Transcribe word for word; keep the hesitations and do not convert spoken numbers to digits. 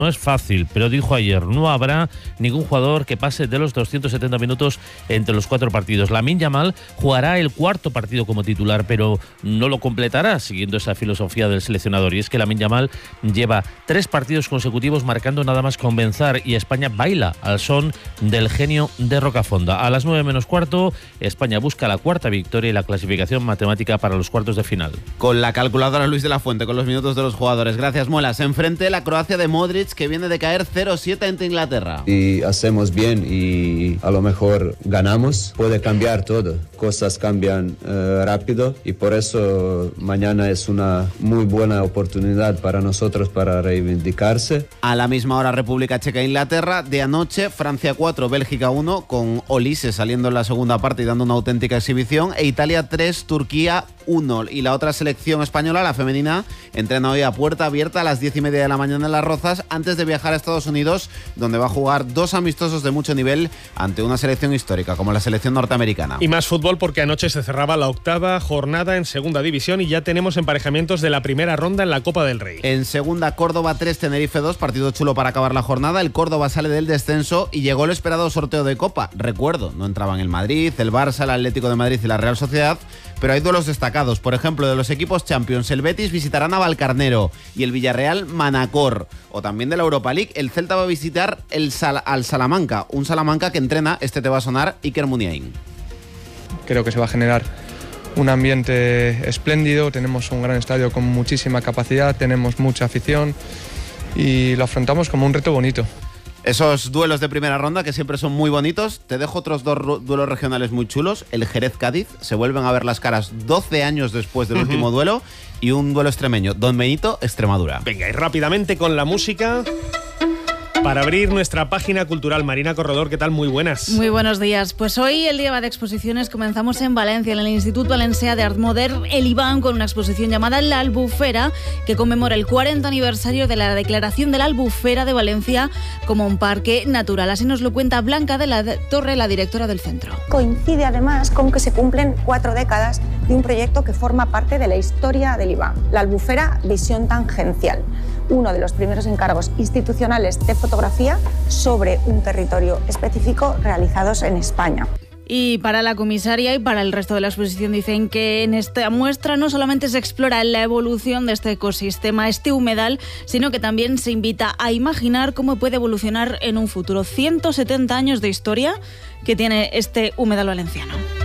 No es fácil, pero dijo ayer, no habrá ningún jugador que pase de los doscientos setenta minutos entre los cuatro partidos. Lamine Yamal jugará el cuarto partido como titular, pero no lo completará siguiendo esa filosofía del seleccionador. Y es que Lamine Yamal lleva tres partidos consecutivos marcando nada más comenzar y España baila al son del genio de Rocafonda. A las nueve menos cuarto, España busca la cuarta victoria y la clasificación matemática para los cuartos de final. Con la calculadora Luis de la Fuente, con los minutos de los jugadores. Gracias, Muelas. Enfrente la Croacia de Modric, que viene de caer cero siete ante Inglaterra. Y hacemos bien y a lo mejor ganamos, puede cambiar todo. Cosas cambian eh, rápido y por eso mañana es una muy buena oportunidad para nosotros para reivindicarse. A la misma hora República Checa e Inglaterra. De anoche Francia cuatro, Bélgica uno, con Olise saliendo en la segunda parte y dando una auténtica exhibición, e Italia tres, Turquía uno. Y la otra selección española, la femenina, entrena hoy a puerta abierta a las diez y media de la mañana en Las Rozas, antes de viajar a Estados Unidos, donde va a jugar dos amistosos de mucho nivel ante una selección histórica como la selección norteamericana. Y más fútbol, porque anoche se cerraba la octava jornada en segunda división y ya tenemos emparejamientos de la primera ronda en la Copa del Rey. En segunda, Córdoba tres, Tenerife dos, partido chulo para acabar la jornada. El Córdoba sale del descenso y llegó el esperado sorteo de Copa. Recuerdo, no entraban el Madrid, el Barça, el Atlético de Madrid y la Real Sociedad, pero hay duelos destacados. Por ejemplo, de los equipos Champions, el Betis visitará Navalcarnero y el Villarreal Manacor. O también de la Europa League, el Celta va a visitar el Sal- al Salamanca, un Salamanca que entrena, este te va a sonar, Iker Muniain. Creo que se va a generar un ambiente espléndido, tenemos un gran estadio con muchísima capacidad, tenemos mucha afición y lo afrontamos como un reto bonito. Esos duelos de primera ronda que siempre son muy bonitos. Te dejo otros dos ru- duelos regionales muy chulos. El Jerez-Cádiz, se vuelven a ver las caras doce años después del uh-huh. último duelo. Y un duelo extremeño, Don Benito, Extremadura. Venga, y rápidamente con la música para abrir nuestra página cultural. Marina Corredor, ¿qué tal? Muy buenas. Muy buenos días. Pues hoy el día de exposiciones comenzamos en Valencia, en el Institut Valencià d'Art Modern, el Iván, con una exposición llamada La Albufera, que conmemora el cuarenta aniversario de la declaración de la Albufera de Valencia como un parque natural. Así nos lo cuenta Blanca de la Torre, la directora del centro. Coincide además con que se cumplen cuatro décadas de un proyecto que forma parte de la historia del Iván, la Albufera Visión Tangencial, uno de los primeros encargos institucionales de fotografía sobre un territorio específico realizados en España. Y para la comisaria y para el resto de la exposición dicen que en esta muestra no solamente se explora la evolución de este ecosistema, este humedal, sino que también se invita a imaginar cómo puede evolucionar en un futuro. ciento setenta años de historia que tiene este humedal valenciano.